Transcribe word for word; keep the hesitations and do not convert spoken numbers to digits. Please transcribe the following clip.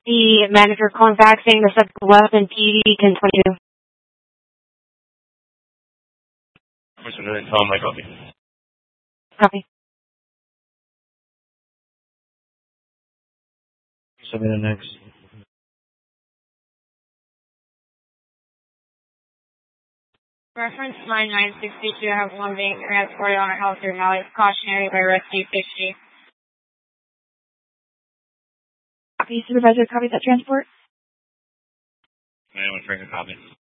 the manager calling back saying the subject left in P D ten twenty-two. What's the name? Tell him I copy. Copy. Submit it next. Reference line nine sixty-two, I have one being transported on a healthier valley. Cautionary by rescue fifty. Copy, Supervisor. Copy that transport. I want to bring a copy.